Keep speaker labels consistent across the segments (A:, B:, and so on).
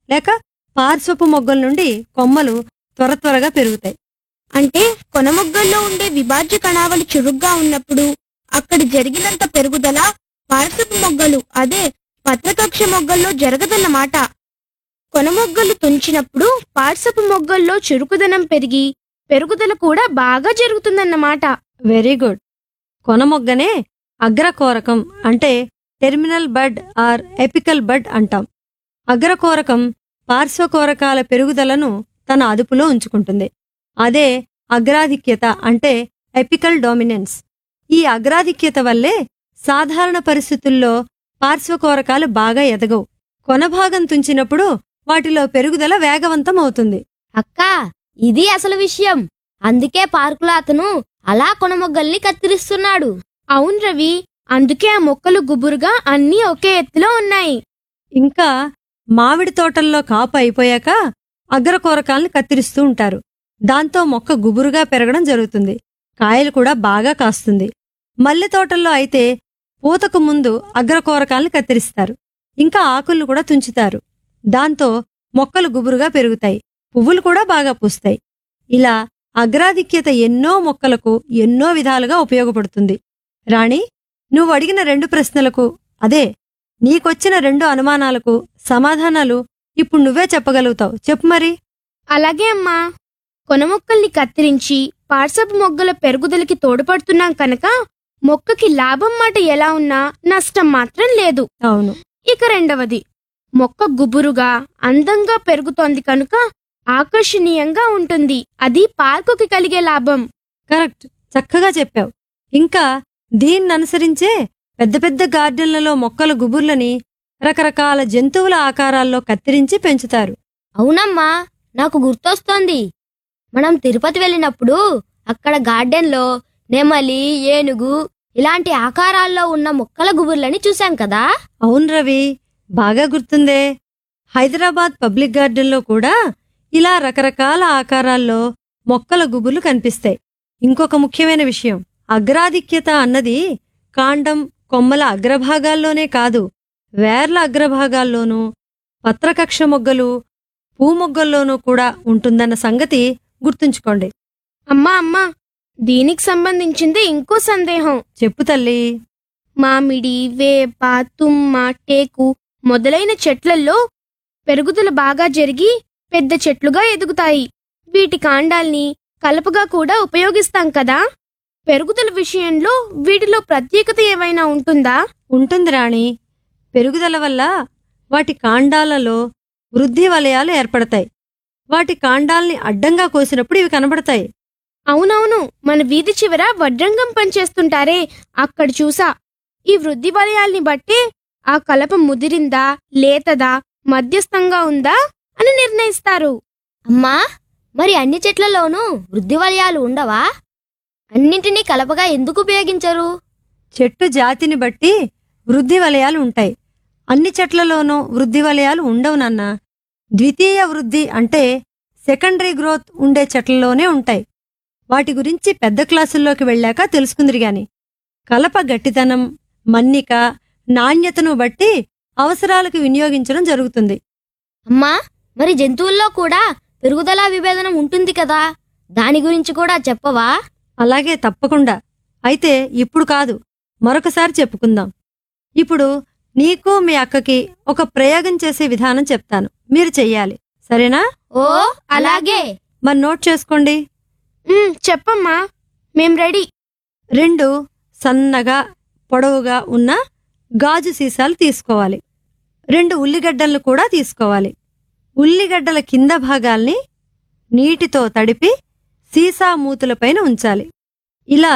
A: లేక పార్శ్వపు మొగ్గల నుండి కొమ్మలు త్వరగా పెరుగుతాయి.
B: అంటే కొనమొగ్గల్లో ఉండే విభాజ్య కణావళి చురుగ్గా ఉన్నప్పుడు అక్కడ జరిగినంత పెరుగుదల పార్శ్వపు మొగ్గలు అదే పత్రకక్ష మొగ్గల్లో జరగదన్నమాట. కొనమొగ్గలు తుంచినప్పుడు పార్శ్వపు మొగ్గల్లో చురుకుదనం పెరిగి పెరుగుదల కూడా బాగా జరుగుతుందన్నమాట.
A: Very good. కొనమొగ్గనే అగ్రకోరకం అంటే టెర్మినల్ బడ్ ఆర్ ఎపికల్ బడ్ అంటాం. అగ్రకోరకం పార్శ్వకోరకాల పెరుగుదలను తన అదుపులో ఉంచుకుంటుంది. అదే అగ్రాధిక్యత అంటే ఎపికల్ డామినెన్స్. ఈ అగ్రాధిక్యత వల్లే సాధారణ పరిస్థితుల్లో పార్శ్వకోరకాలు బాగా ఎదగవు. కొనభాగం తుంచినప్పుడు వాటిలో పెరుగుదల వేగవంతం అవుతుంది.
C: అక్కా, ఇది అసలు విషయం. అందుకే పార్కులో అతను అలా కొనమొగ్గల్ని కత్తిరిస్తున్నాడు.
B: అవును రవి, అందుకే ఆ మొక్కలు గుబురుగా అన్నీ ఒకే ఎత్తులో ఉన్నాయి.
A: ఇంకా మామిడి తోటల్లో కాపు అయిపోయాక అగ్రకోరకాల్ని కత్తిరిస్తూ ఉంటారు. దాంతో మొక్క గుబురుగా పెరగడం జరుగుతుంది. కాయలు కూడా బాగా కాస్తుంది. మల్లె తోటల్లో అయితే పూతకు ముందు అగ్రకోరకాల్ని కత్తిరిస్తారు. ఇంకా ఆకులు కూడా తుంచుతారు. దాంతో మొక్కలు గుబురుగా పెరుగుతాయి. పువ్వులు కూడా బాగా పూస్తాయి. ఇలా అగ్రాధిక్యత ఎన్నో మొక్కలకు ఎన్నో విధాలుగా ఉపయోగపడుతుంది. రాణి, నువ్వు అడిగిన 2 ప్రశ్నలకు అదే నీకొచ్చిన 2 అనుమానాలకు సమాధానాలు ఇప్పుడు నువ్వే చెప్పగలుగుతావు. చెప్పు మరి.
B: అలాగే అమ్మా. కొనమొక్కల్ని కత్తిరించి పార్శ్వపు మొగ్గల పెరుగుదలకి తోడ్పడుతున్నాం కనుక మొక్కకి లాభం మాట ఎలా ఉన్నా నష్టం మాత్రం లేదు.
A: అవును.
B: ఇక రెండవది, మొక్క గుబురుగా అందంగా పెరుగుతోంది కనుక ఆకర్షణీయంగా ఉంటుంది. అది పార్కుకి కలిగే లాభం.
A: కరెక్ట్, చక్కగా చెప్పావు. ఇంకా దీన్ననుసరించే పెద్ద పెద్ద గార్డెన్లలో మొక్కల గుబుర్లని రకరకాల జంతువుల ఆకారాల్లో కత్తిరించి పెంచుతారు.
C: అవునమ్మా, నాకు గుర్తొస్తోంది. మనం తిరుపతి వెళ్ళినప్పుడు అక్కడ గార్డెన్లో నెమలి, ఏనుగు ఇలాంటి ఆకారాల్లో ఉన్న మొక్కల గుబుర్లని చూశాం కదా.
A: అవును రవి, బాగా గుర్తుందే. హైదరాబాద్ పబ్లిక్ గార్డెన్లో కూడా ఇలా రకరకాల ఆకారాల్లో మొక్కల గుబుర్లు కనిపిస్తాయి. ఇంకొక ముఖ్యమైన విషయం, అగ్రాధిక్యత అన్నది కాండం, కొమ్మల అగ్రభాగాల్లోనే కాదు, వేర్ల అగ్రభాగాల్లోనూ, పత్రకక్ష మొగ్గలు, పూమొగ్గల్లోనూ కూడా ఉంటుందన్న సంగతి గుర్తుంచుకోండి.
B: అమ్మా, దీనికి సంబంధించింది ఇంకో సందేహం.
A: చెప్పు తల్లి.
B: మామిడి, వేప, తుమ్మ, టేకు మొదలైన చెట్లల్లో పెరుగుదల బాగా జరిగి పెద్ద చెట్లుగా ఎదుగుతాయి. వీటి కాండాల్ని కలపగా కూడా ఉపయోగిస్తాం కదా. పెరుగుదల విషయంలో వీటిలో ప్రత్యేకత ఏమైనా ఉంటుందా?
A: ఉంటుంది రాణి. పెరుగుదల వల్ల వాటి కాండాలలో వృద్ధి వలయాలు ఏర్పడతాయి. వాటి కాండాల్ని అడ్డంగా కోసినప్పుడు ఇవి కనబడతాయి.
B: అవునవును, మన వీధి చివర వడ్రంగం పనిచేస్తుంటారే, అక్కడ చూసా. ఈ వృద్ధి వలయాల్ని బట్టే ఆ కలప ముదిరిందా, లేతదా, మధ్యస్థంగా ఉందా అని నిర్ణయిస్తారు.
C: అమ్మా, మరి అన్ని చెట్లలోనూ వృద్ధి వలయాలు ఉండవా? అన్నింటినీ కలపగా ఎందుకు ఉపయోగించరు?
A: చెట్టు జాతిని బట్టి వృద్ధి వలయాలు ఉంటాయి. అన్ని చెట్లలోనూ వృద్ధి వలయాలు ఉండవు నాన్న. ద్వితీయ వృద్ధి అంటే సెకండరీ గ్రోత్ ఉండే చెట్లలోనే ఉంటాయి. వాటి గురించి పెద్ద క్లాసుల్లోకి వెళ్ళాక తెలుసుకుందిరిగాని. కలప గట్టితనం, మన్నిక, నాణ్యతను బట్టి అవసరాలకు వినియోగించడం జరుగుతుంది.
C: అమ్మా, మరి జంతువుల్లో కూడా పెరుగుదల విభేదనం ఉంటుంది కదా, దాని గురించి కూడా చెప్పవా?
A: అలాగే, తప్పకుండా. అయితే ఇప్పుడు కాదు, మరొకసారి చెప్పుకుందాం. ఇప్పుడు నీకు మీ అక్కకి ఒక ప్రయోగం చేసే విధానం చెప్తాను, మీరు చెయ్యాలి. సరేనా?
C: ఓ అలాగే.
A: మరి నోట్ చేసుకోండి.
B: చెప్పమ్మా, మేం రెడీ.
A: 2 సన్నగా పొడవుగా ఉన్న గాజు సీసాలు తీసుకోవాలి. 2 ఉల్లిగడ్డలను కూడా తీసుకోవాలి. ఉల్లిగడ్డల కింద భాగాల్ని నీటితో తడిపి సీసా మూతులపైన ఉంచాలి. ఇలా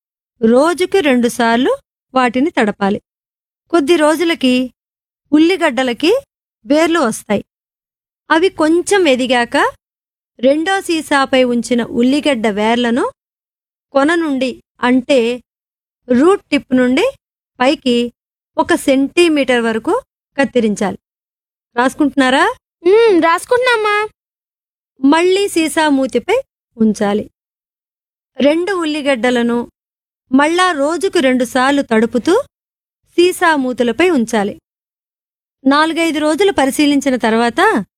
A: రోజుకి 2 సార్లు వాటిని తడపాలి. కొద్ది రోజులకి ఉల్లిగడ్డలకి వేర్లు వస్తాయి. అవి కొంచెం ఎదిగాక రెండో సీసాపై ఉంచిన ఉల్లిగడ్డ వేర్లను కొన నుండి అంటే రూట్ టిప్ నుండి పైకి 1 సెంటీమీటర్ వరకు కత్తిరించాలి. రాసుకుంటున్నారా?
B: రాసుకుంటున్నామా.
A: మళ్లీ సీసా మూతిపై ఉంచాలి. 2 ఉల్లిగడ్డలను మళ్ళా రోజుకు 2 సార్లు తడుపుతూ సీసా మూతులపై ఉంచాలి. 4-5 రోజులు పరిశీలించిన తర్వాత